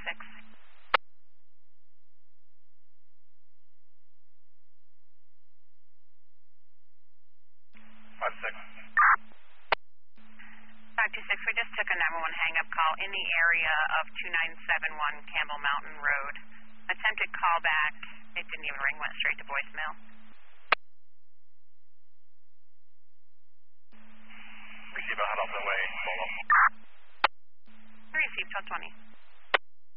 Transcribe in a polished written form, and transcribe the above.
5-6. 526, we just took a 911 hang-up call in the area of 2971 Campbell Mountain Road. Attempted callback, it didn't even ring, went straight to voicemail. Receive a head off the way, follow. Received 1220.